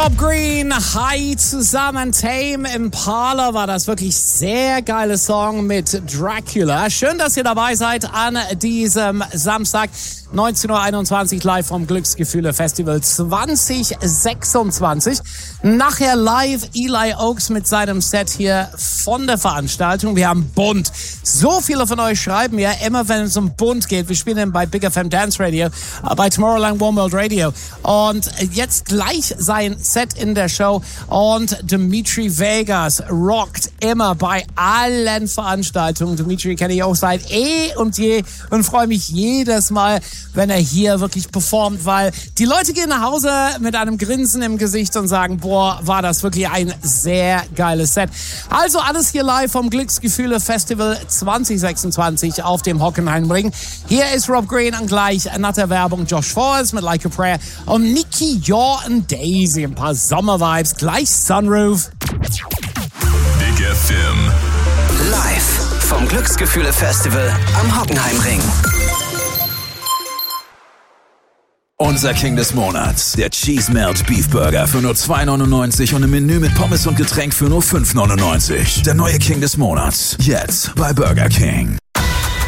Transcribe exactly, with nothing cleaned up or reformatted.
Rob Green, hi zusammen. Tame Impala war das, wirklich sehr geile Song mit Dracula. Schön, dass ihr dabei seid an diesem Samstag, neunzehn Uhr einundzwanzig, live vom Glücksgefühle Festival zwanzig sechsundzwanzig. Nachher live Eli Oaks mit seinem Set hier von der Veranstaltung. Wir haben bunt. So viele von euch schreiben mir immer, wenn es um bunt geht. Wir spielen bei Big F M Dance Radio, bei Tomorrowland Warm World Radio. Und jetzt gleich sein Set in der Show. Und Dimitri Vegas rockt immer bei allen Veranstaltungen. Dimitri kenne ich auch seit eh und je und freue mich jedes Mal, wenn er hier wirklich performt, weil die Leute gehen nach Hause mit einem Grinsen im Gesicht und sagen, boah, war das wirklich ein sehr geiles Set. Also alles hier live vom Glücksgefühle Festival zwanzig sechsundzwanzig auf dem Hockenheimring. Hier ist Rob Green und gleich nach der Werbung Josh Forrest mit Like a Prayer und Nicky Yor und Daisy. Ein paar Sommervibes, gleich Sunroof. Big F M. Live vom Glücksgefühle Festival am Hockenheimring. Unser King des Monats, der Cheese Melt Beef Burger für nur zwei neunundneunzig und ein Menü mit Pommes und Getränk für nur fünf neunundneunzig. Der neue King des Monats, jetzt bei Burger King.